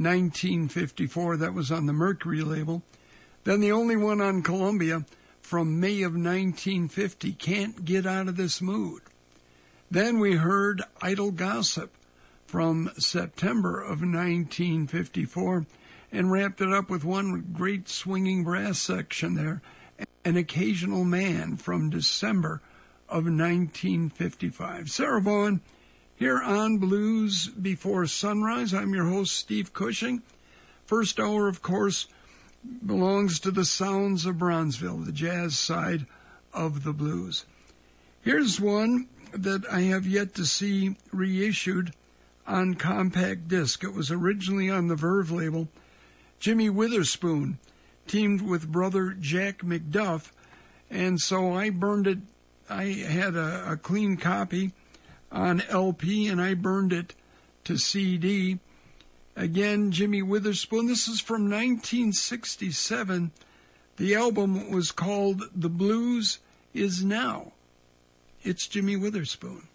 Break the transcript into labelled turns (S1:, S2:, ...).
S1: 1954. That was on the Mercury label. Then the only one on Columbia from May of 1950, Can't Get Out of This Mood. Then we heard Idle Gossip from September of 1954 and wrapped it up with one great swinging brass section there, An Occasional Man from December of 1955. Sarah Vaughan here on Blues Before Sunrise. I'm your host, Steve Cushing. First hour, of course, belongs to the sounds of Bronzeville, the jazz side of the blues. Here's one that I have yet to see reissued on compact disc. It was originally on the Verve label. Jimmy Witherspoon teamed with brother Jack McDuff, and so I burned it. I had a clean copy on LP, and I burned it to CD. Again, Jimmy Witherspoon. This is from 1967. The album was called The Blues Is Now. It's Jimmy Witherspoon.